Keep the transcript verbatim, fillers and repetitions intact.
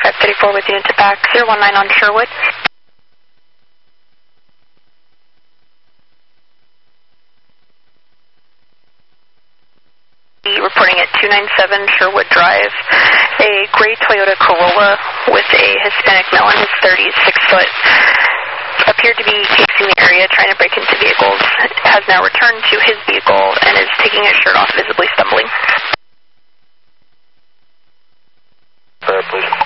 thirty-five thirty-four with you into back, zero one nine on Sherwood. Reporting at two ninety-seven Sherwood Drive, a gray Toyota Corolla with a Hispanic male in his thirties, six foot, appeared to be casing the area, trying to break into vehicles, has now returned to his vehicle and is taking his shirt off, visibly stumbling. Uh, please.